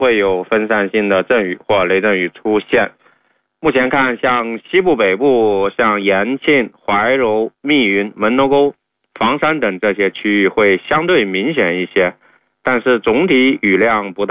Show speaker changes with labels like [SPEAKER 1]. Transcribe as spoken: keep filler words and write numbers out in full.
[SPEAKER 1] 会有分散性的阵雨或雷阵雨出现。目前看，像西部、北部，像延庆、怀柔、密云、门头沟、房山等这些区域会相对明显一些，但是总体雨量不大。